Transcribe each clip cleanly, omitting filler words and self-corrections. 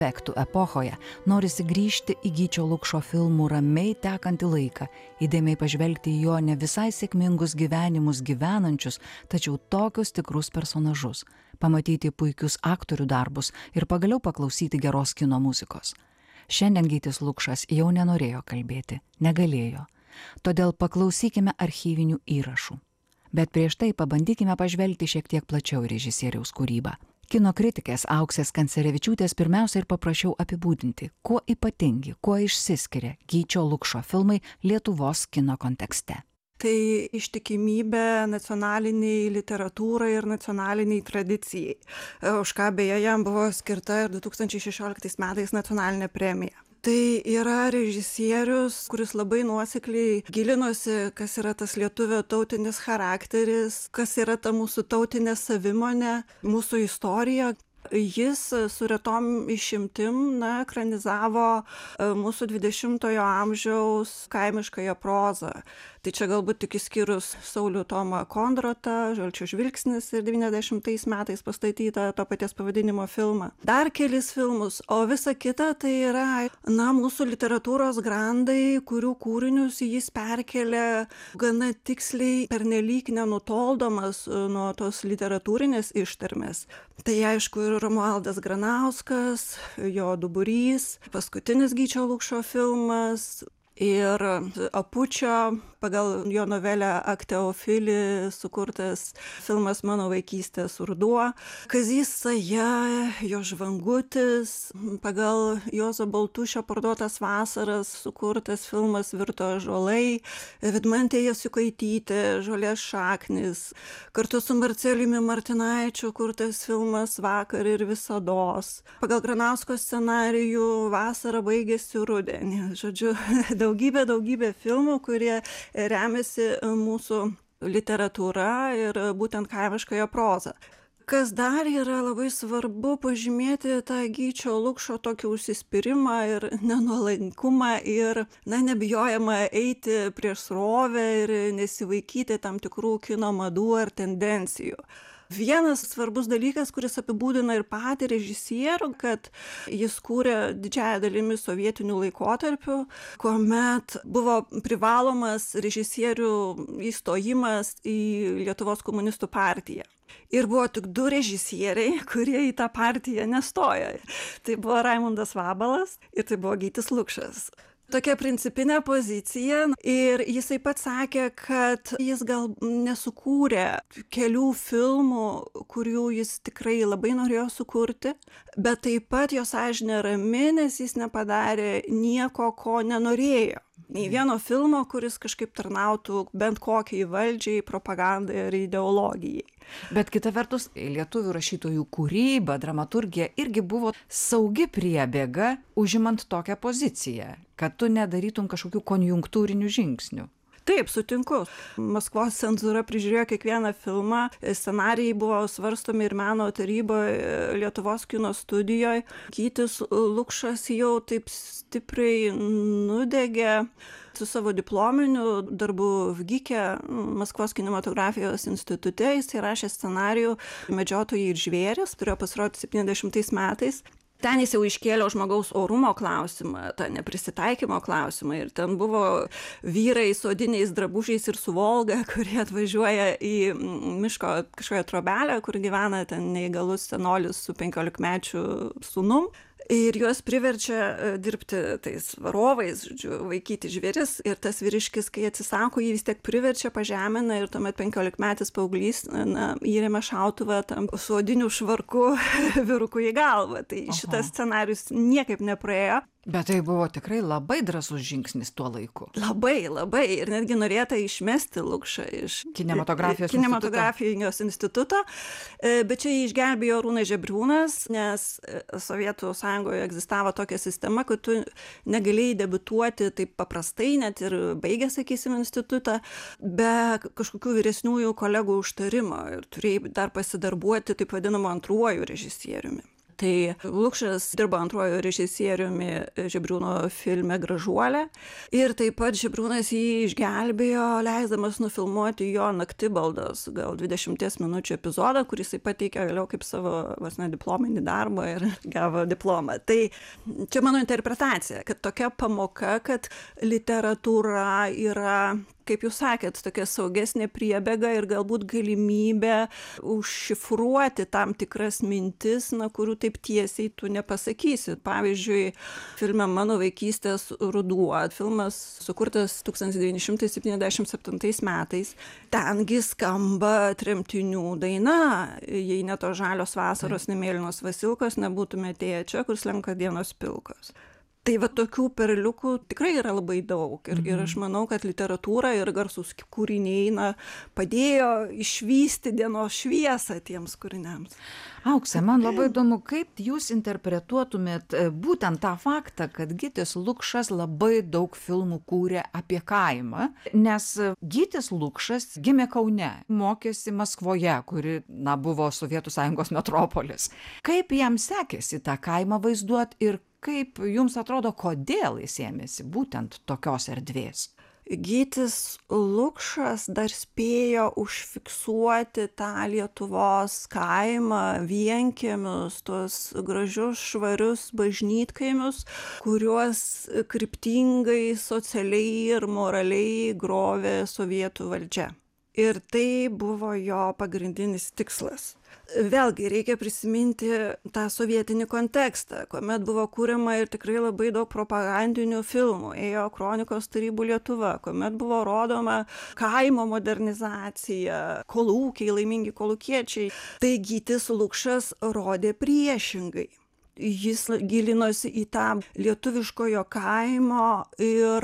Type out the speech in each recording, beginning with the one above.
efektų epochoje norisi grįžti į Gyčio Lukšo filmų ramiai tekantį laiką, įdėmiai pažvelgti į jo ne visai sėkmingus gyvenimus gyvenančius, tačiau tokius tikrus personažus, pamatyti puikius aktorių darbus ir pagaliau paklausyti geros kino muzikos. Šiandien Gytis Lukšas jau nenorėjo kalbėti, negalėjo. Todėl paklausykime archyvinių įrašų. Bet prieš tai pabandykime pažvelgti šiek tiek plačiau į režisieriaus kūrybą. Kino kritikės Auksės Kancerevičiūtės pirmiausia ir paprašiau apibūdinti, kuo ypatingi, kuo išsiskiria Gyčio Lukšo filmai Lietuvos kino kontekste. Tai ištikimybė nacionaliniai literatūrai ir nacionaliniai tradicijai, už ką beje jam buvo skirta ir 2016 metais nacionalinė premija. Tai yra režisierius, kuris labai nuosekliai gilinosi, kas yra tas lietuvio tautinis charakteris, kas yra ta mūsų tautinė savimonė, mūsų istorija. Jis su retom išimtim ekranizavo mūsų 20-ojo amžiaus kaimiškąją prozą. Tai čia galbūt tik išskyrus Saulių Tomą Kondrotą, Žalčio žvilgsnis ir 90 metais pastatytą to paties pavadinimo filmą. Dar kelis filmus, o visa kita tai yra mūsų literatūros grandai, kurių kūrinius jis perkelė gana tiksliai, pernelyg nenutoldamas nuo tos literatūrinės ištarmės. Tai aišku ir Romualdas Granauskas, jo Duburys, paskutinis Gyčio Lukšo filmas ir Apučio pagal jo novelę Akteofilį sukurtas filmas Mano vaikystės ruduo, Kazys Saja, jo Žvangutis, pagal Juozo Baltušio Parduotas vasaras sukurtas filmas Virto ąžuolai, Vidmantė Jasiukaitytė, Žolės šaknys, kartu su Marcelijumi Martinaičiu kurtas filmas Vakar ir visados, pagal Granausko scenarijų Vasara baigėsi rudenį. Žodžiu, daugybė filmų, kurie remiasi mūsų literatūra ir būtent kaimiškąją prozą. Kas dar yra labai svarbu pažymėti tą Gyčio Lukšo tokį užsispyrimą ir nenuolankumą ir nebijojimą eiti prieš srovę ir nesivaikyti tam tikrų kino madų ar tendencijų. Vienas svarbus dalykas, kuris apibūdina ir patį režisierių, kad jis kūrė didžiąją dalimi sovietiniu laikotarpiu, kuomet buvo privalomas režisierių įstojimas į Lietuvos komunistų partiją. Ir buvo tik 2 režisieriai, kurie į tą partiją nestojo. Tai buvo Raimundas Vabalas ir tai buvo Gytis Lukšas. Tokia principinė pozicija ir jisai pats sakė, kad jis gal nesukūrė kelių filmų, kurių jis tikrai labai norėjo sukurti, bet taip pat jo sąžinė rami, nes jis nepadarė nieko, ko nenorėjo. Nei vieno filmo, kuris kažkaip tarnautų bent kokiai valdžiai, propagandai ar ideologijai. Bet kita vertus, lietuvių rašytojų kūryba, dramaturgija irgi buvo saugi priebėga užimant tokią poziciją, kad tu nedarytum kažkokių konjunktūrinių žingsnių. Taip, sutinku. Maskvos cenzūra prižiūrėjo kiekvieną filmą, scenarijai buvo svarstomi ir meno taryboje Lietuvos kino studijoje. Gytis Lukšas jau taip stipriai nudegė su savo diplominiu darbu Vgike, Maskvos kinematografijos institute. Jis įrašė scenarijų Medžiotojai ir žvėrys, turėjo pasirodyti 70 metais. Ten jis jau iškėlė žmogaus orumo klausimą, tą neprisitaikymo klausimą ir ten buvo vyrai su odiniais drabužiais ir su Volga, kurie atvažiuoja į miško kažkokią trobelę, kur gyvena ten neįgalus senolis su 15-mečiu sūnum. Ir juos priverčia dirbti tais varovais, žodžiu, vaikyti žvėris. Ir tas vyriškis, kai atsisako, jį vis tiek priverčia, pažemina ir tuomet 15-metis paauglys įremia šautuvą tam su odiniu švarku vyrukui į galvą. Tai šitas scenarius niekaip nepraėjo. Bet tai buvo tikrai labai drąsus žingsnis tuo laiku. Labai. Ir netgi norėta išmesti Lukšą iš kinematografijos instituto. Bet čia jį išgelbėjo Arūnas Žebriūnas, nes Sovietų Sąjungoje egzistavo tokia sistema, kad tu negalėjai debiutuoti taip paprastai, net ir baigęs, sakysim, institutą, be kažkokių vyresniųjų kolegų užtarimo ir turėjai dar pasidarbuoti taip vadinamu antruoju režisieriumi. Tai Lukšas dirbo antruoju režisieriumi Žebriūno filme Gražuolė ir taip pat Žebriūnas jį išgelbėjo, leisdamas nufilmuoti jo Naktibaldos, gal 20 minučių epizodą, kurį jisai pateikė vėliau kaip savo diplominį darbą ir gavo diplomą. Tai čia mano interpretacija, kad tokia pamoka, kad literatūra yra, kaip jūs sakėt, tokia saugesnė priebėga ir galbūt galimybė užšifruoti tam tikras mintis, kurių taip tiesiai tu nepasakysi. Pavyzdžiui, filme Mano vaikystės ruduo, filmas sukurtas 1977 metais, tengi skamba tremtinių daina, jei ne to žalios vasaros, ne mėlynos vasilkos, nebūtume tėčio, kur slenka dienos pilkos. Tai va tokių perliukų tikrai yra labai daug ir aš manau, kad literatūra ir garsūs kūriniai padėjo išvysti dienos šviesą tiems kūriniams. Aukse, man labai įdomu, kaip jūs interpretuotumėt būtent tą faktą, kad Gytis Lukšas labai daug filmų kūrė apie kaimą, nes Gytis Lukšas gimė Kaune, mokėsi Maskvoje, kuri, buvo Sovietų Sąjungos metropolis. Kaip jam sekėsi tą kaimą vaizduot ir kaip jums atrodo, kodėl jis ėmėsi būtent tokios erdvės? Gytis Lukšas dar spėjo užfiksuoti tą Lietuvos kaimą, vienkiemius, tuos gražius, švarius bažnytkaimius, kuriuos kryptingai, socialiai ir moraliai grovė sovietų valdžia. Ir tai buvo jo pagrindinis tikslas. Vėlgi reikia prisiminti tą sovietinį kontekstą, kuomet buvo kuriama ir tikrai labai daug propagandinių filmų, ėjo Kronikos tarybų Lietuva, kuomet buvo rodoma kaimo modernizacija, kolūkiai, laimingi kolūkiečiai. Tai Gytis Lukšas rodė priešingai. Jis gilinosi į tą lietuviškojo kaimo ir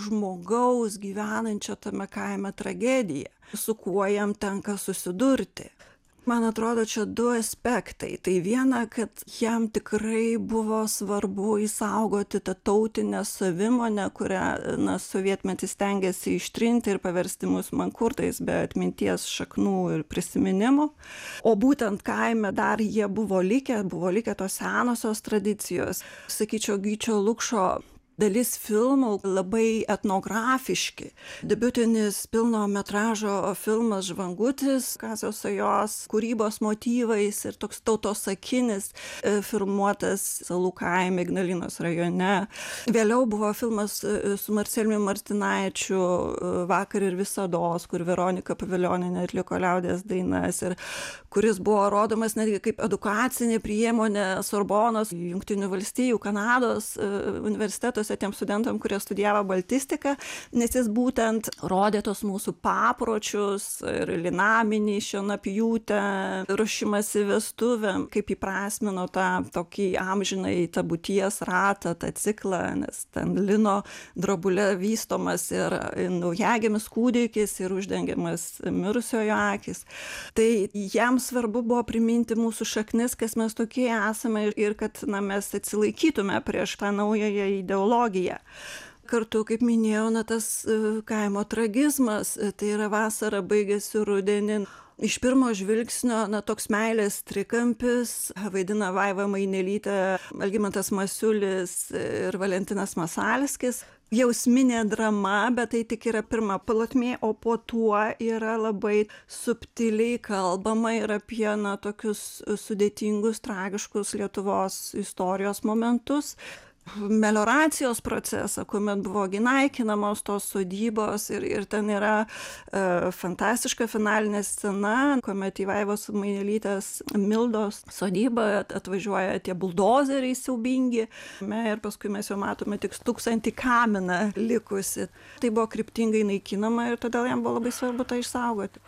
žmogaus gyvenančio tame kaime tragediją, su kuo jam tenka susidurti. Man atrodo, čia du aspektai. Tai viena, kad jam tikrai buvo svarbu išsaugoti tą tautinę savimonę, kurią sovietmetis stengiasi ištrinti ir paversti mus mankurtais be atminties šaknų ir prisiminimų. O būtent kaime dar jie buvo likę tos senosios tradicijos. Sakyčiau, Gyčio Lukšo dalis filmų labai etnografiški. Debiutinis pilno metražo filmas Žvangutis, Kazio Sajos kūrybos motyvais ir toks tautosakinis, filmuotas Salų kaime Ignalinos rajone. Vėliau buvo filmas su Marcelijumi Martinaičiu Vakar ir visados, kur Veronika Pavilionienė atliko liaudies dainas ir kuris buvo rodomas netgi kaip edukacinė priemonė Sorbonos, Jungtinių valstijų, Kanados universitetuose tiem studentam, kurie studijavo baltistiką, nes jis būtent rodė tos mūsų papročius ir linaminį, šienapjūtę, ruošimąsi vestuvėm, kaip įprasmino tą tokį amžinai tą būties ratą, tą ciklą, nes ten lino drobulė vystomas ir naujagimis kūdikis ir uždengiamas mirusiojo akis. Tai jam svarbu buvo priminti mūsų šaknis, kas mes tokie esame ir kad mes atsilaikytume prieš tą naująją ideologiją. Kartu, kaip minėjau, tas kaimo tragizmas, tai yra vasara baigėsi rudenį. Iš pirmo žvilgsnio, toks meilės trikampis, vaidina Vaiva Mainelytė, Algimantas Masiulis ir Valentinas Masalskis. Jausminė drama, bet tai tik yra pirma plotmė, o po tuo yra labai subtiliai kalbama ir apie tokius sudėtingus, tragiškus Lietuvos istorijos momentus. Melioracijos procesą, kuomet buvo naikinamos tos sodybos ir ten yra fantastiška finalinė scena, kuomet į Vaivos Mainelytės Mildos sodybą atvažiuoja tie buldozeriai siaubingi ir paskui mes jau matome tik 1000 kaminą likusi. Tai buvo kryptingai naikinama ir todėl jam buvo labai svarbu tą išsaugoti.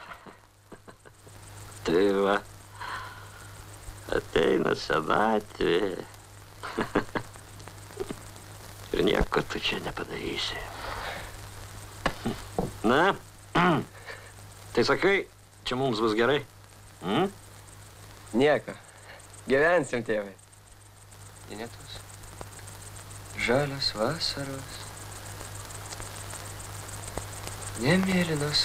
Tai va, ateina senatvė. Ir nieko tu čia nepadarysi. Na, tai sakai, čia mums bus gerai? Nieko. Gyvensim, tėvai. Inetos. Žalios vasaros. Nemėlynos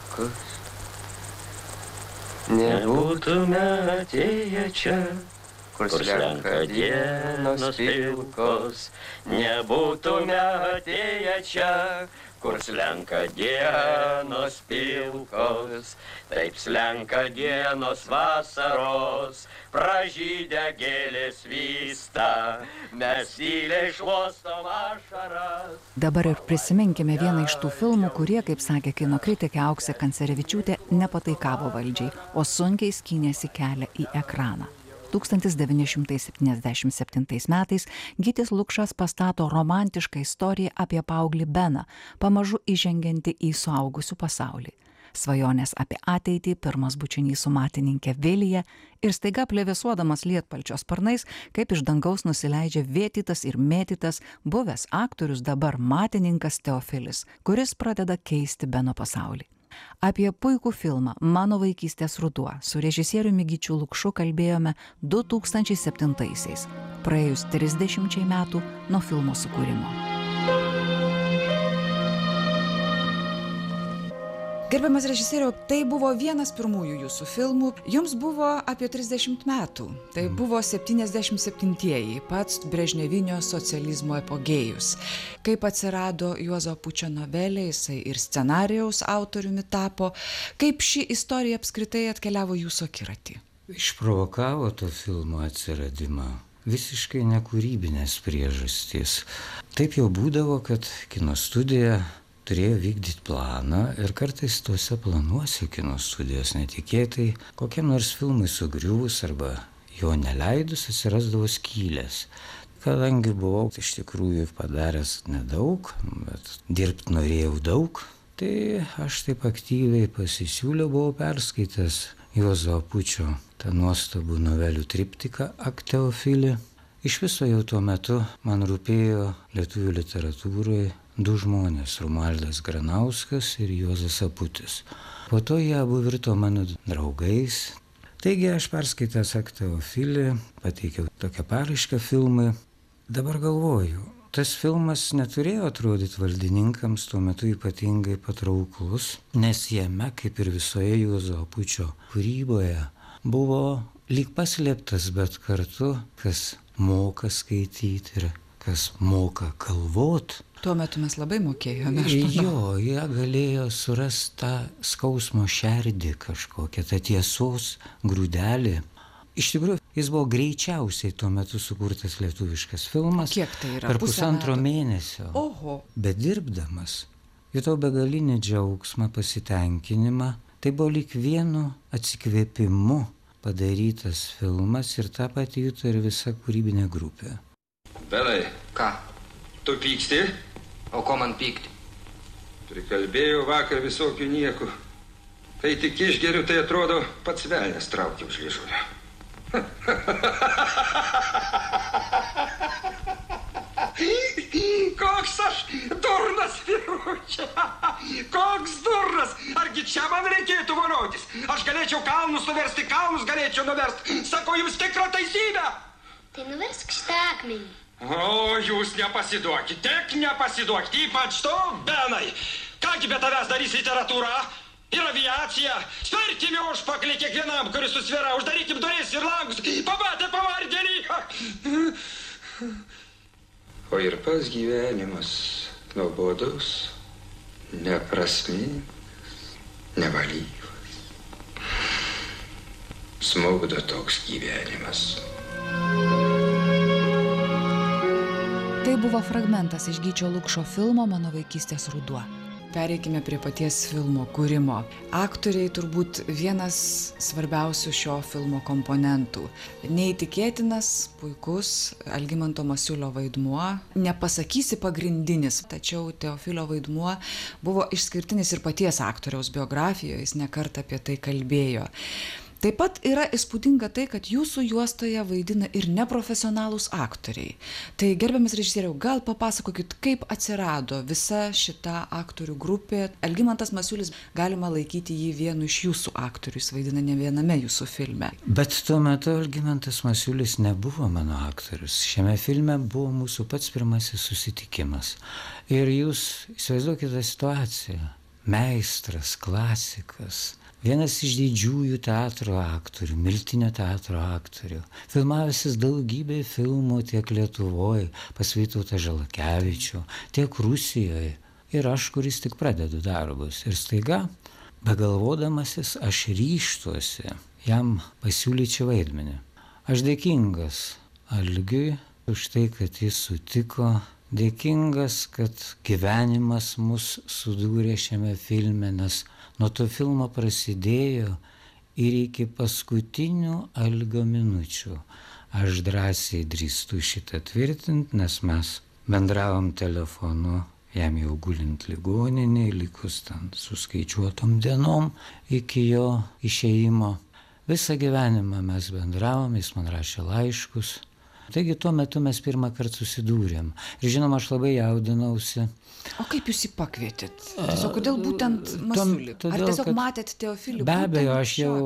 vasilkos. Nebūtume atėję čia kur slenka dienos pilkos, nebūtume atėję čia, kur slenka dienos pilkos, taip slenka dienos vasaros, pražydę gėlės vysta, mes tyliai šluostom ašaras. Dabar ir prisiminkime vieną iš tų filmų, kurie, kaip sakė kino kritikė Auksė Kancerevičiūtė, nepataikavo valdžiai, o sunkiai skynėsi kelią į ekraną. 1977 metais Gytis Lukšas pastato romantišką istoriją apie paauglį Beną, pamažu įžengiantį į suaugusių pasaulį. Svajonės apie ateitį, pirmas bučinys su matininkė Vilija ir staiga plevėsuodamas lietpalčio sparnais, kaip iš dangaus nusileidžia vėtytas ir mėtytas buvęs aktorius, dabar matininkas Teofilis, kuris pradeda keisti Beno pasaulį. Apie puikų filmą Mano vaikystės ruduo su režisieriumi Gyčiu Lukšu kalbėjome 2007-aisiais, praėjus 30 metų nuo filmo sukūrimo. Gerbiamas režisieriau, tai buvo vienas pirmųjų jūsų filmų. Jums buvo apie 30 metų. Tai buvo 77-ieji, pats brežnevinio socializmo epogėjus. Kaip atsirado Juozo Apučio novelė, jisai ir scenarijaus autoriumi tapo. Kaip ši istorija apskritai atkeliavo jūsų akiratį? Išprovokavo to filmo atsiradimą visiškai nekūrybinės priežastys. Taip jau būdavo, kad kino studija turėjo vykdyti planą ir kartais tuose planuose kino studijos netikėtai kokiam nors filmui sugriuvus arba jo neleidus atsirasdavo skylės. Kadangi buvau iš tikrųjų padaręs nedaug, bet dirbti norėjau daug, tai aš taip aktyviai pasisiūliau, buvau perskaitęs Juozo Apučio tą nuostabų novelių triptiką Ak Teofili. Iš viso jau tuo metu man rūpėjo lietuvių literatūrai du žmonės, Romualdas Granauskas ir Juozas Aputis. Po to jie abu virto mano draugais. Taigi aš perskaitęs Ak Teofili, pateikiau tokią paraišką filmui. Dabar galvoju, tas filmas neturėjo atrodyti valdininkams tuo metu ypatingai patrauklus, nes jame, kaip ir visoje Juozo Apučio kūryboje, buvo lyg paslėptas, bet kartu, kas moka skaityti ir kas moka galvot. Tuo metu mes labai mokėjome. Jo, jie galėjo surasti tą skausmo šerdį kažkokią, tą tiesos grūdelį. Iš tikrųjų, jis buvo greičiausiai tuo metu sukurtas lietuviškas filmas. Kiek tai yra? Per pusantro mėnesio. Oho. Bet dirbdamas, jutau begalinį džiaugsmą, pasitenkinimą. Tai buvo lyg vienu atsikvėpimu padarytas filmas ir tą patį juto ir visa kūrybinė grupė. Benai. Ką? Tu pyksti? O ko man pykti? Prikalbėjau vakar visokių niekų. Kai tik išgeriu, tai atrodo pats velnias traukia už liežuvio. Koks aš durnas, vyručia! Koks durnas! Argi čia man reikėtų voliotis? Aš galėčiau kalnus nuversti, kalnus galėčiau nuversti. Sakau jums tikrą teisybę! Tai nuversk šitą akmenį. O, jūs nepasiduokit, tik nepasiduokit, ypač tu, Benai. Kągi be tavęs darys literatūra ir aviacija? Sverkime užpakalį kiekvienam, kuris susvira, uždarykim duris ir langus, pamatę pavardėlį. O ir pats gyvenimas nuobodus, neprasmingas, nevalyvas. Smauda toks gyvenimas. Tai buvo fragmentas iš Gyčio Lukšo filmo Mano vaikystės ruduo. Pereikime prie paties filmo kūrimo. Aktoriai turbūt vienas svarbiausių šio filmo komponentų. Neįtikėtinas, puikus Algimanto Masiulio vaidmuo. Nepasakysi pagrindinis, tačiau Teofilio vaidmuo buvo išskirtinis ir paties aktoriaus biografijoje, jis ne kartą apie tai kalbėjo. Taip pat yra įspūdinga tai, kad jūsų juostoje vaidina ir neprofesionalūs aktoriai. Tai gerbiamas režisieriau, gal papasakokit, kaip atsirado visa šita aktorių grupė. Algimantas Masiulis, galima laikyti jį vienu iš jūsų aktorių, jis vaidina ne viename jūsų filme. Bet tuo metu Algimantas Masiulis nebuvo mano aktorius. Šiame filme buvo mūsų pats pirmasis susitikimas. Ir jūs įsivaizduokite situaciją. Meistras, klasikas, vienas iš didžiųjų teatro aktorių, Miltinio teatro aktorių, filmavęsis daugybę filmų tiek Lietuvoje, pas Vytautą Žalakevičių, tiek Rusijoje. Ir aš, kuris tik pradedu darbus. Ir staiga, begalvodamasis, aš ryžtuosi jam pasiūlyti vaidmenį. Aš dėkingas Algiui už tai, kad jis sutiko, dėkingas, kad gyvenimas mus sudūrė šiame filme, nes nuo to filmo prasidėjo ir iki paskutinių Algio minučių. Aš drąsiai drįstu šitą tvirtinti, nes mes bendravom telefonu, jam jau gulint ligoninėj, likus ten suskaičiuotom dienom iki jo išėjimo. Visą gyvenimą mes bendravom, jis man rašė laiškus. Taigi tuo metu mes pirmą kartą susidūrėm. Ir žinoma, aš labai jaudinausi. O kaip jūs jį pakvietėt? Tiesiog kodėl būtent Masiulį? Ar tiesiog matėt Teofilį? Be abejo, aš jau...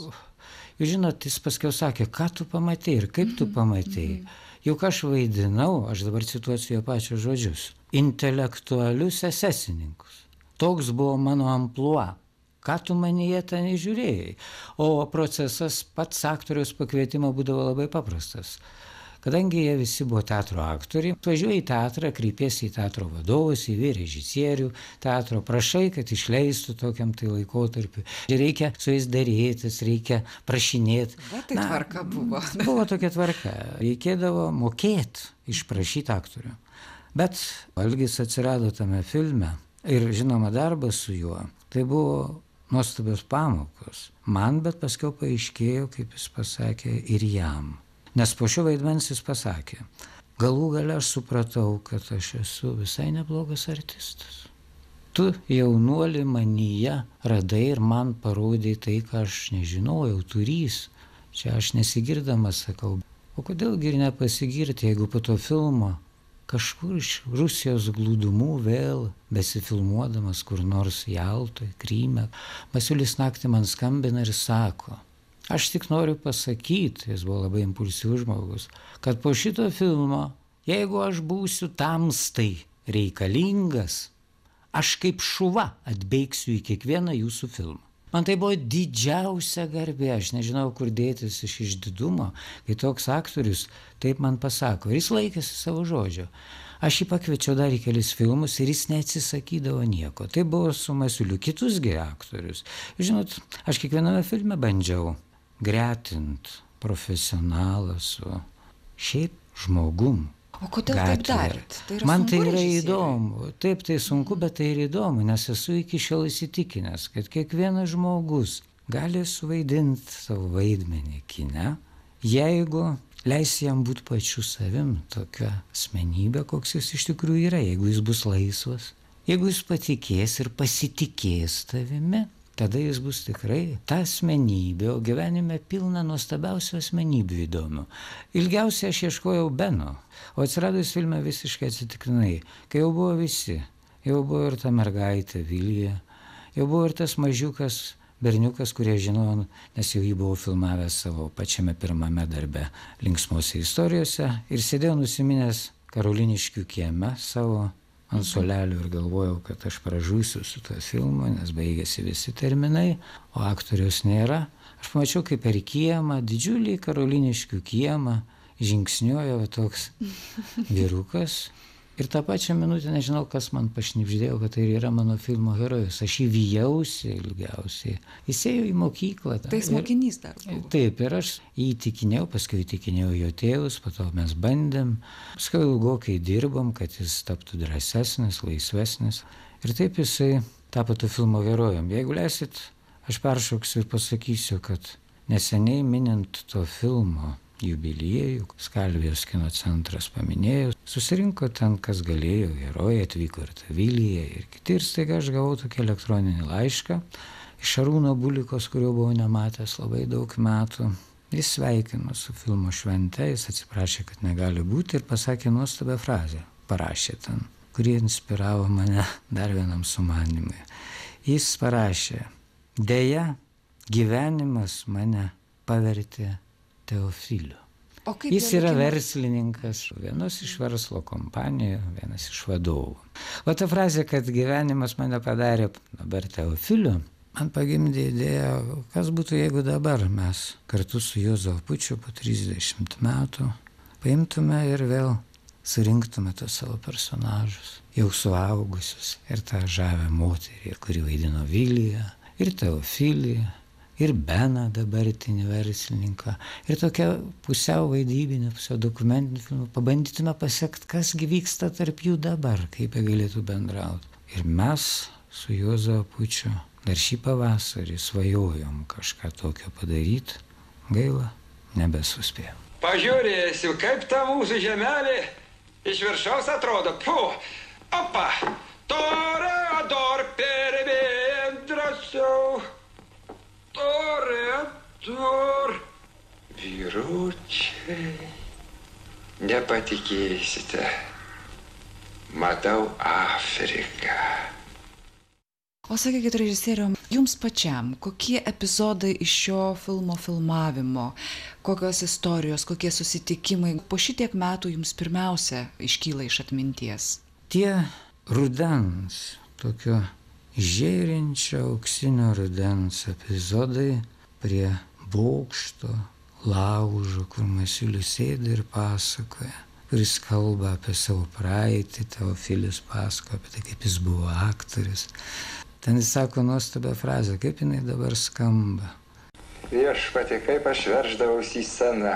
Jūs žinot, jis paskiau sakė, ką tu pamatei ir kaip tu pamatei. Juk aš vaidinau, aš dabar cituosiu jo pačios žodžius, intelektualius esesininkus. Toks buvo mano amplua. Ką tu manyje ten įžiūrėjai? O procesas pats aktoriaus pakvietimo būdavo labai paprastas. Kadangi jie visi buvo teatro aktoriai, atvažiuoji į teatrą, kreipiesi į teatro vadovus, į režisierių teatro, prašai, kad išleistų tokiam tai laikotarpiu. Reikia su jais dėrėtis, reikia prašinėti. Bet tai tvarka buvo. Buvo tokia tvarka. Reikėdavo mokėti išprašyti aktorių. Bet Algis atsirado tame filme ir žinoma darbas su juo. Tai buvo nuostabios pamokos. Man, bet paskiau paaiškėjo, kaip jis pasakė, ir jam. Nes po šio vaidmens jis pasakė, galų gale aš supratau, kad aš esu visai neblogas artistas. Tu jaunuolį manyje radai ir man parodai tai, ką aš nežinojau, turys. Čia aš nesigirdamas sakau, o kodėlgi ir nepasigirti, jeigu po to filmo kažkur iš Rusijos glūdumų vėl besifilmuodamas kur nors Jaltoje, Kryme, Masiulis naktį man skambina ir sako, aš tik noriu pasakyti, jis buvo labai impulsyvus žmogus, kad po šito filmo, jeigu aš būsiu tamstai reikalingas, aš kaip šuva atbėgsiu į kiekvieną jūsų filmą. Man tai buvo didžiausia garbė, aš nežinau, kur dėtis iš išdidumo, kai toks aktorius taip man pasako. Ir jis laikėsi savo žodžio. Aš jį pakviečiau dar į kelis filmus ir jis neatsisakydavo nieko. Tai buvo su Masiuliu, kitus gi aktorius. Žinot, aš kiekviename filme bandžiau gretint profesionalą su šiaip žmogum. O kodėl taip darėt? Man tai yra įdomu. Taip, tai sunku, bet tai ir įdomu, nes esu iki šiol įsitikinęs, kad kiekvienas žmogus gali suvaidinti savo vaidmenį kine, jeigu leis jam būti pačiu savim, tokia asmenybė, koks jis iš tikrųjų yra, jeigu jis bus laisvas, jeigu jis patikės ir pasitikės tavimi, tada jis bus tikrai ta asmenybė, o gyvenime pilna nuostabiausių asmenybių įdomių. Ilgiausiai aš ieškojau Beno, o atsiradus filme visiškai atsitiktinai, kai jau buvo visi, jau buvo ir ta mergaitė Vilija, jau buvo ir tas mažiukas berniukas, kurie žinojo, nes jau jį buvau filmavęs savo pačiame pirmame darbe Linksmose istorijose ir sėdėjau nusiminęs Karoliniškių kieme savo ant suolelio ir galvojau, kad aš pražūsiu su tuo filmu, nes baigėsi visi terminai, o aktoriaus nėra. Aš pamačiau, kaip per kiemą, didžiulį Karoliniškių kiemą, žingsniuoja toks vyrukas. Ir tą pačią minutę nežinau, kas man pašnibždėjo, kad tai yra mano filmo herojus. Aš jį vijausi ilgiausiai. Jis ėjo į mokyklą. Tai jis mokinys dar buvo. Taip, ir aš jį įtikinėjau, paskui įtikinėjau jo tėvus, po to mes bandėm. Paskui ilgokai dirbom, kad jis taptų drąsesnis, laisvesnis. Ir taip jisai tapo to filmo herojum. Jeigu leisit, aš peršoksiu ir pasakysiu, kad neseniai minint to filmo jubiliejų, Skalvijos kino centras paminėjo, susirinko ten, kas galėjo, herojai, atvyko ir ta Vilija ir kiti, ir staiga aš gavau tokį elektroninį laišką iš Šarūno Bulikos, kurio buvau nematęs labai daug metų. Jis sveikino su filmo švente, jis atsiprašė, kad negali būti ir pasakė nuostabią frazę, parašė ten, kuri inspiravo mane dar vienam sumanimui. Jis parašė, deja, gyvenimas mane pavertė Teofiliu. Jis yra verslininkas, vienas iš verslo kompanijų, vienas iš vadovų. O ta frazė, kad gyvenimas mane padarė dabar Teofiliu, man pagimdė idėją, kas būtų, jeigu dabar mes kartu su Juozu Apučiu po 30 metų paimtume ir vėl surinktume tos savo personažus, jau suaugusius, ir tą žavę moterį, kuri vaidino Viliją, ir Teofiliją, ir Beną, dabartinį verslininką, ir tokia pusiau vaidybinė, pusiau dokumentinė filmą, pabandytume pasiekti, kas vyksta tarp jų dabar, kaip jie galėtų bendrauti. Ir mes su Juozu Apučiu dar šį pavasarį svajojom kažką tokio padaryti, gaila, nebesuspėjom. Pažiūrėsiu, kaip ta mūsų žemelė iš viršaus atrodo. Puh, opa, toreador per drąsiau. Toreador. Vyručiai, nepatikėsite, matau Afriką. O sakykit, režisieriau, jums pačiam, kokie epizodai iš šio filmo filmavimo, kokios istorijos, kokie susitikimai po šitiek metų jums pirmiausia iškyla iš atminties? Tie rudens, tokio žėrinčio auksinio rudens epizodai prie bokšto, laužo, kur Masiulis sėdi ir pasakoja, kuris kalba apie savo praeitį, Teofilis pasakoja apie tai, kaip jis buvo aktorius. Ten jis sako nuostabią frazę, kaip jinai dabar skamba. Viešpatie, kaip aš verždavausi į sceną,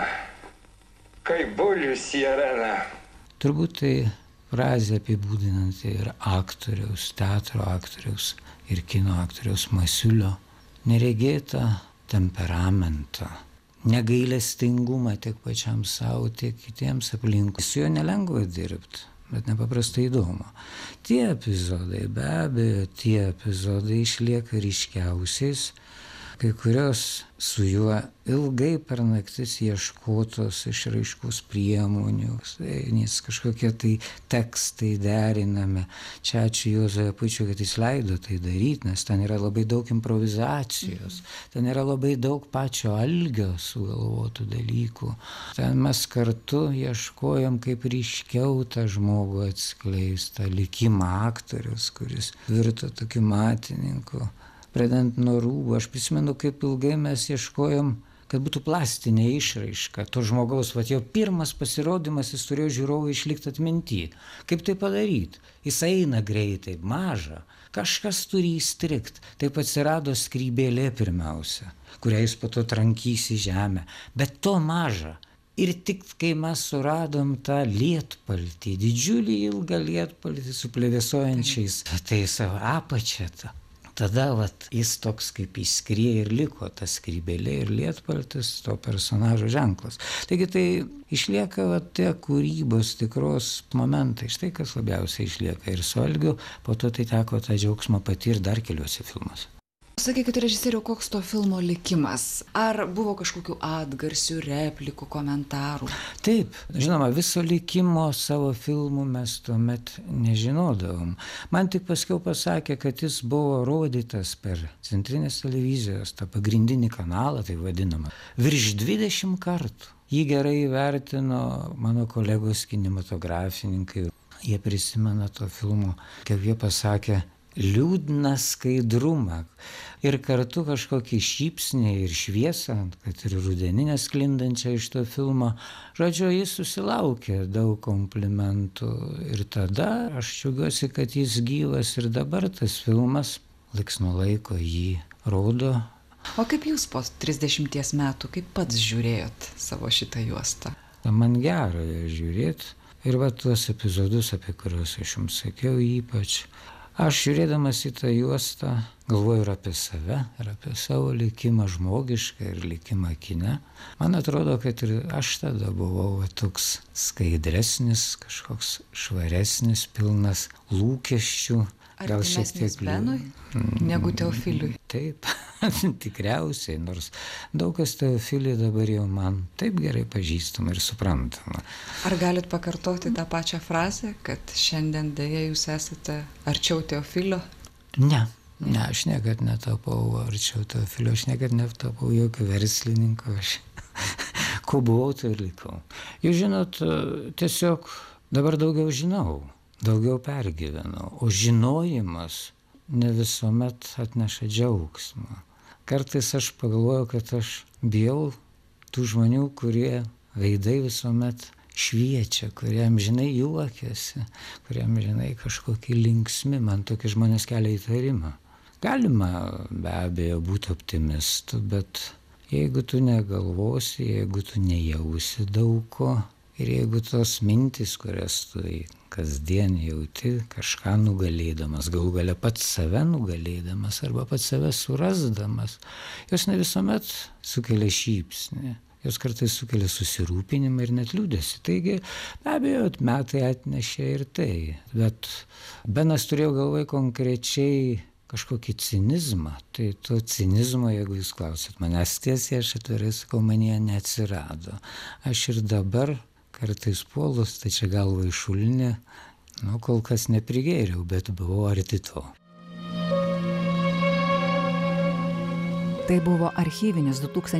kaip bulius į areną. Turbūt tai frazė apibūdinanti ir aktoriaus, teatro aktoriaus ir kino aktoriaus Masiulio neregėtą temperamentą, negailestingumą tiek pačiam savo, tiek kitiems aplinkui. Su juo nelengva dirbti, bet nepaprastai įdomu. Tie epizodai, be abejo, tie epizodai išlieka ryškiausiais, kai kurios su juo ilgai per naktis ieškotos išraiškos priemonių, nes kažkokie tai tekstai derinami. Čia ačiū Juozui Apučiui, kad jis leido tai daryti, nes ten yra labai daug improvizacijos, ten yra labai daug pačio algio sugalvotų dalykų. Ten mes kartu ieškojom, kaip ryškiau tą žmogų atskleistą likimą aktorius, kuris virto tokiu matininku. Pradedant nuo rūbų, aš prisimenu, kaip ilgai mes ieškojom, kad būtų plastinė išraiška. To žmogaus, jo pirmas pasirodymas, jis turėjo žiūrovui išlikti atminty. Kaip tai padaryti? Jis eina greitai, maža. Kažkas turi įstrigti. Taip atsirado skrybėlė pirmiausia, kurią jis po to trankys į žemę. Bet to maža. Ir tik kai mes suradom tą lietpaltį, didžiulį ilgą lietpaltį su plevėsuojančiais, tai savo apačią tą. Tada jis toks kaip įskrieja ir liko ta skrybėlė ir lietpaltis, to personažo ženklas. Taigi tai išlieka tie kūrybos tikros momentai. Štai kas labiausiai išlieka ir su Algiu, po to tai teko tą džiaugsmą patirti dar keliuose filmuose. Sakykit, režisieriau, koks to filmo likimas? Ar buvo kažkokių atgarsių, replikų, komentarų? Taip, žinoma, viso likimo savo filmų mes tuomet nežinodavom. Man tik paskiau pasakė, kad jis buvo rodytas per Centrinės televizijos, tą pagrindinį kanalą, tai vadinamą, virš 20 kartų. Jį gerai įvertino mano kolegos kinematografininkai. Jie prisimena to filmo, kaip jie pasakė, liūdną skaidrumą ir kartu kažkokį šypsnį ir šviesą, kad ir rudeninę sklindančią iš to filmo. Žodžiu, jis susilaukė daug komplimentų ir tada aš džiaugiuosi, kad jis gyvas ir dabar tas filmas laiks nuo laiko jį rodo. O kaip jūs po 30 metų, kaip pats žiūrėjot savo šitą juostą? Man gera žiūrėti ir tuos epizodus, apie kuriuos aš jums sakiau ypač. Aš žiūrėdamas į tą juostą galvoju ir apie save, ir apie savo likimą žmogišką ir likimą kine. Man atrodo, kad ir aš tada buvau toks skaidresnis, kažkoks švaresnis, pilnas lūkesčių. Artimesnis Benui negu Teofiliui? Taip, tikriausiai, nors daug kas Teofilį dabar jau man taip gerai pažįstama ir suprantama. Ar galit pakartoti tą pačią frazę, kad šiandien dėja jūs esate arčiau Teofilio? Ne, aš niekad netapau arčiau Teofilio, aš niekad netapau jokio verslininko, aš ko buvau, tai ir likau. Jūs žinot, tiesiog dabar daugiau žinau. Daugiau pergyvenau, o žinojimas ne visuomet atneša džiaugsmą. Kartais aš pagalvoju, kad aš bijau tų žmonių, kurie veidai visuomet šviečia, kurie amžinai juokiasi, kurie amžinai kažkokie linksmi, man tokie žmonės kelia įtarimą. Galima be abejo būti optimistu, bet jeigu tu negalvosi, jeigu tu nejausi daug ko ir jeigu tos mintys, kurias tu kasdien jauti, kažką nugalėdamas, galų gale pats save nugalėdamas arba pats save surasdamas, jos ne visuomet sukelia šypsnį, jos kartais sukelia susirūpinimą ir net liūdesį. Taigi, be abejo, metai atnešė ir tai, bet Benas turėjo galvoje konkrečiai kažkokį cinizmą, tai to cinizmo, jeigu jūs klausit manęs tiesiai, aš atvirai sakau, manyje neatsirado. Aš ir dabar kartais puolu stačia galva į šulinį, kol kas neprigėriau, bet buvau arti to. Tai buvo archyvinis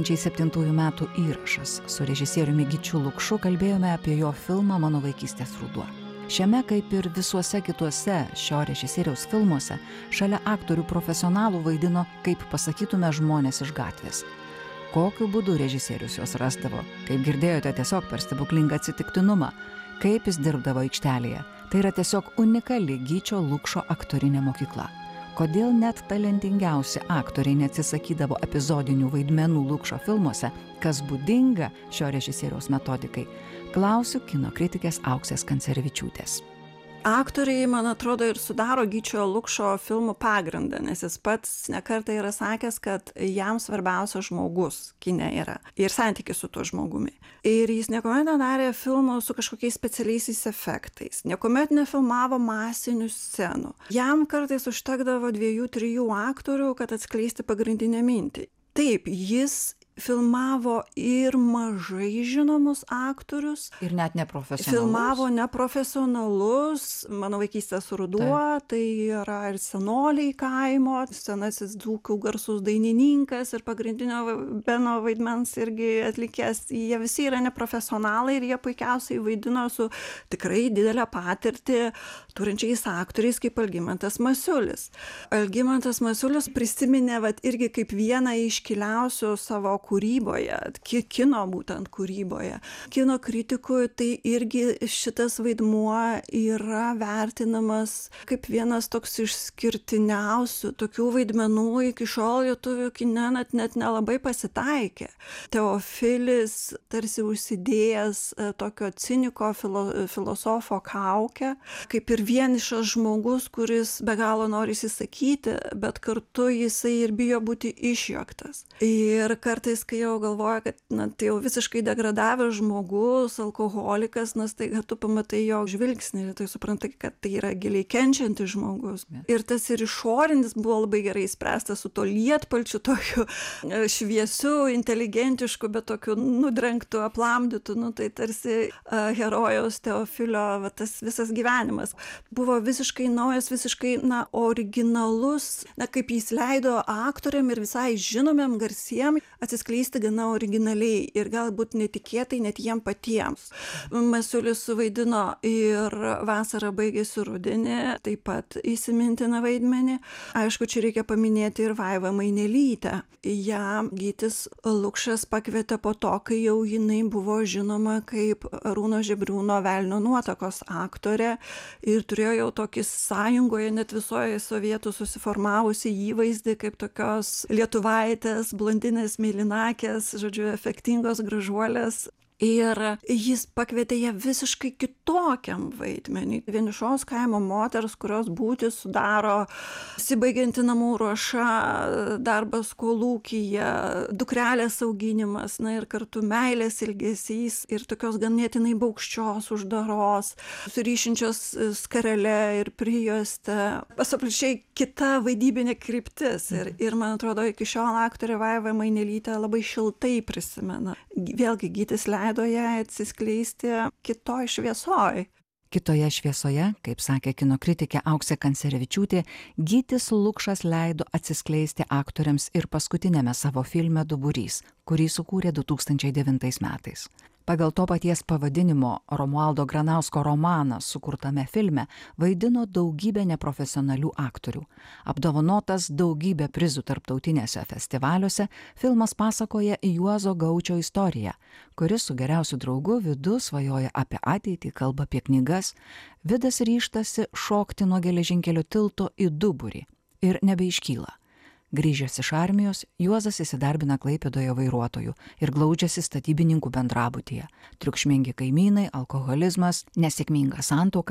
2007 metų įrašas. Su režisieriumi Gyčiu Lukšu kalbėjome apie jo filmą Mano vaikystės ruduo. Šiame, kaip ir visuose kituose šio režisieriaus filmuose, šalia aktorių profesionalų vaidino, kaip pasakytume, žmonės iš gatvės. Kokiu būdu režisierius juos rasdavo, kaip girdėjote, tiesiog per stebuklingą atsitiktinumą, kaip jis dirbdavo aikštelėje. Tai yra tiesiog unikali Gyčio Lukšo aktorinė mokykla. Kodėl net talentingiausi aktoriai neatsisakydavo epizodinių vaidmenų Lukšo filmuose, kas būdinga šio režisieriaus metodikai, klausiu kino kritikės Auksės Kancerevičiūtės. Aktoriai, man atrodo, ir sudaro Gyčio Lukšo filmų pagrindą, nes jis pats nekartą yra sakęs, kad jam svarbiausias žmogus kine yra ir santykis su tuo žmogumi. Ir jis niekuomet nedarė filmų su kažkokiais specialiaisiais efektais, niekuomet nefilmavo masinių scenų. Jam kartais užtekdavo 2-3 aktorių, kad atskleisti pagrindinę mintį. Taip, jis filmavo ir mažai žinomus aktorius. Ir net neprofesionalus. Filmavo neprofesionalus. Mano vaikystės ruduo, tai yra ir senoliai kaimo, senasis dzūkų garsus dainininkas ir pagrindinio Beno vaidmens irgi atlikęs. Jie visi yra neprofesionalai ir jie puikiausiai vaidino su tikrai didelę patirtį turinčiais aktoriais kaip Algimantas Masiulis. Algimantas Masiulis prisiminė irgi kaip vieną iškiliausių savo kūryboje, kino būtent kūryboje. Kino kritikui tai irgi šitas vaidmuo yra vertinamas kaip vienas toks išskirtiniausių tokių vaidmenų iki šiol lietuvių kine net nelabai pasitaikė. Teofilis tarsi užsidėjęs tokio ciniko filosofo kaukę, kaip ir vienišas žmogus, kuris be galo nori įsisakyti, bet kartu jisai ir bijo būti išjuoktas. Ir kartais, kai jau galvoja, kad tai jau visiškai degradavęs žmogus, alkoholikas, staiga tu pamatai jo žvilgsnį ir tai suprantai, kad tai yra giliai kenčiantis žmogus. Ir tas ir išorinis buvo labai gerai spręstas su to lietpalčiu, tokiu šviesiu, inteligentišku, bet tokiu nudrengtu, aplamdytu, tai tarsi herojaus Teofilio tas visas gyvenimas. Buvo visiškai naujas, visiškai originalus, kaip jis leido aktoriam ir visai žinomiem, garsiem atsiskleisti gana originaliai ir galbūt netikėtai net jiem patiems. Masiulis suvaidino ir Vasara baigėsi rudenį, taip pat įsimintiną vaidmenį. Aišku, čia reikia paminėti ir Vaivą Mainelytę. Ją Gytis Lukšas pakvietė po to, kai jau jinai buvo žinoma kaip Arūno Žebriūno Velnio nuotakos aktorė ir turėjo jau tokį sąjungoje net visoje sovietų susiformavusi įvaizdį kaip tokios lietuvaitės, blondinės, mėlynakės, žodžiu, efektingos gražuolės. Ir jis pakvietė ją visiškai kitokiam vaidmeniui. Vienišos kaimo moters, kurios būtį sudaro besibaigianti namų ruoša, darbas kolūkyje, dukrelės auginimas, ir kartu meilės ilgesys ir tokios ganėtinai baugščios, uždaros, surišinčios skarele ir prijuoste. Absoliučiai kita vaidybinė kryptis. Ir man atrodo, iki šiol aktorė Vaiva Mainelytė labai šiltai prisimena. Vėlgi Gytis leido ją atsiskleisti kitoj šviesoj. Kitoje šviesoje, kaip sakė kino kritikė Auksė Kancerevičiūtė, Gytis Lukšas leido atsiskleisti aktoriams ir paskutinėme savo filme Duburys, kurį sukūrė 2009 metais. Pagal to paties pavadinimo Romualdo Granausko romaną sukurtame filme vaidino daugybė neprofesionalių aktorių. Apdovanotas daugybė prizų tarptautinėse festivaliuose, filmas pasakoja Juozo Gaučio istoriją, kuris su geriausiu draugu Vidu svajoja apie ateitį, kalba apie knygas. Vidas ryžtasi šokti nuo geležinkelio tilto į duburį ir nebeiškyla. Grįžęs iš armijos, Juozas įsidarbina Klaipėdoje vairuotojų ir glaudžiasi statybininkų bendrabutyje. Triukšmingi kaimynai, alkoholizmas, nesėkminga santuoka